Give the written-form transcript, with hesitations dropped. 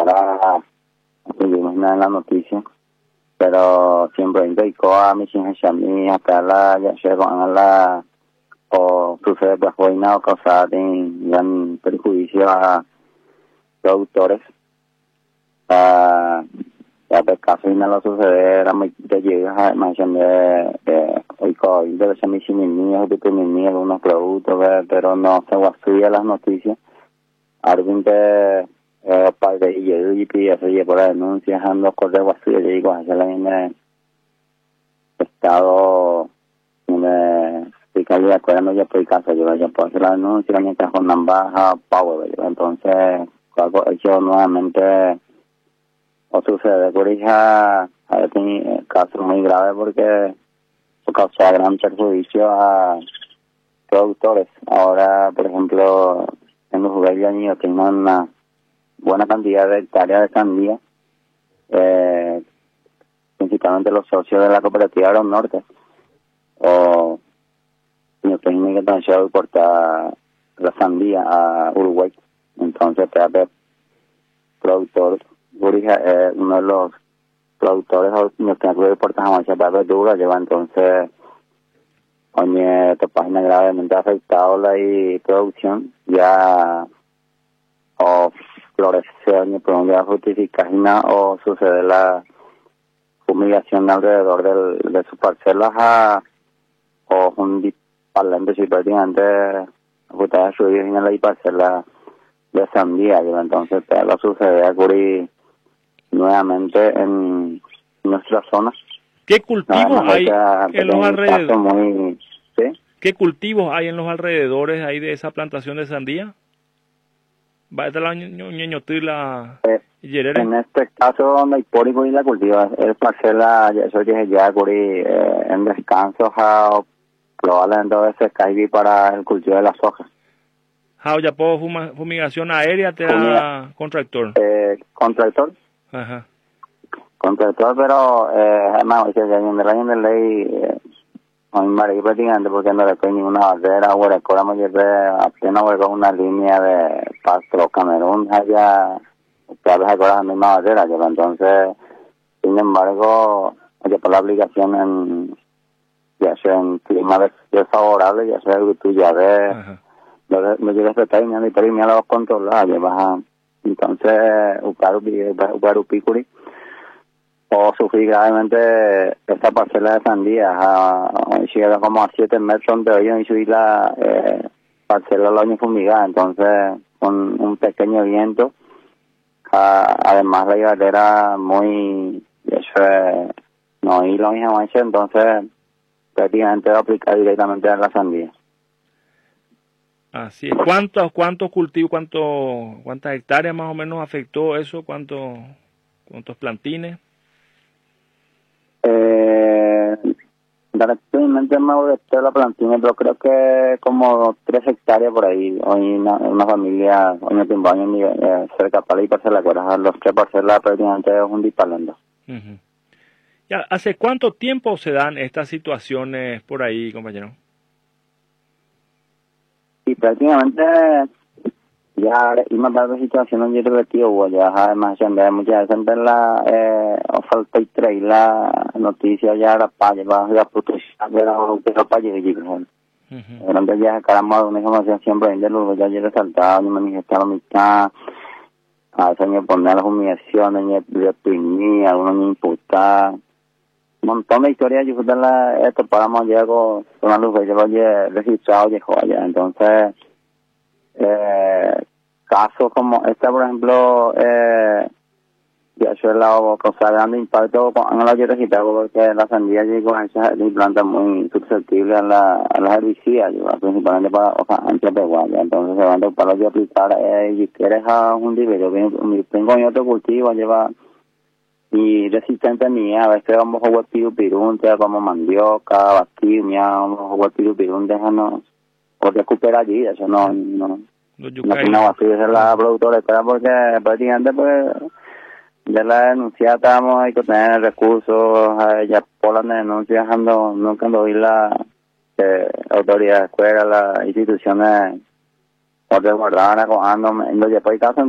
ahora tuvimos una en la noticia, pero siempre indicó a mi hija hasta la ya se con la o sucede pues hoy nada causada en gran perjuicio a productores. Ya pues caso y no lo sucede era muy de llegar a imaginar hoy con debe ser mis niños de mis algunos productos pero no se guasuya las noticias alguien de padre y pide se lleva la denuncia dejando correr guasuya y digo hacia la en estado en fiscalía cuando ya por caso yo vaya por hacer la denuncia mientras con baja power entonces algo hecho nuevamente o sucede por hija ha tenido casos muy graves porque causa gran perjuicio a productores. Ahora, por ejemplo, en los lugares de años tengo una buena cantidad de hectáreas de sandía, principalmente los socios de la cooperativa de los norte, o yo tengo que también importar la sandía a Uruguay. Entonces, productor uno de los productores no tengo que importar muchas verduras lleva entonces oye esta página gravemente afectado la producción ya o florece ni por ya justificar o sucede la fumigación alrededor de sus parcelas o un parlando si prácticamente justa su en la parcela de sandía lleva entonces lo sucede a nuevamente en nuestra zona. ¿Qué cultivos hay en los alrededores? ¿Sí? ¿Qué cultivos hay en los alrededores ahí de esa plantación de sandía? ¿Va a estar la ñoñotila y yerere? En este caso donde hay pórico y la cultiva es parcela eso ya en descanso probablemente se cae para el cultivo de las hojas. Ya puedo fumigación aérea te da contractor. Contractor. Ajá. Contractor, pero además en el año de ley hoy me prácticamente porque no le tengo ninguna bandera ahora coramos apenas con una línea de Pasto Camerún allá que veces con la misma bandera yo entonces sin embargo ya por la aplicación ya sea en clima desfavorable ya sea tú ya ves no quieres respetar ni premiar los controlados llevas entonces Ucarupicuri o sufrir gravemente esta parcela de sandía llega como a 7 metros de hoyo y subir la parcela del año fumigada entonces con un pequeño viento además la higuera muy no y lo mismo entonces prácticamente va a aplicar directamente a la sandía. Así es. ¿Cuántos cultivos, cuántas hectáreas más o menos afectó eso? ¿Cuántos plantines? Actualmente me molesté la plantina, pero creo que como 3 hectáreas por ahí. Hoy una familia, hoy no tengo años cerca para ir parcela, los 3 parcelas prácticamente es un disparando. ¿Ya hace cuánto tiempo se dan estas situaciones por ahí, compañero? Y prácticamente ya y más de situaciones yo repetido ya además ya muchas veces en la falta y traer la noticia ya la palle va a puto pero para llegar durante ya caramba una información siempre en luego ya yo saltado ni manifestado mitad a veces me poner las humillaciones ni de opinión algunos ni imputar un montón de historias yo esto paramos ya con la luz que yo lo he registrado y joya entonces casos como este por ejemplo ya eso es la cosa grande impacto en la registrado porque la sandía llegó a esa planta muy susceptible a las herbicidas principalmente para antes de guaya entonces se van a para yo aplicar y quieres a un nivel tengo en otro cultivo lleva y resistente mía a veces vamos a jugar pirunte como mandioca bastimia vamos a jugar pirunte déjanos o recupera allí eso no así es la productora porque prácticamente pues de la denuncia estamos hay que tener recursos ya por la denuncia nunca lo vi la autoridad escuela las instituciones o resguardaban acojando en los después caso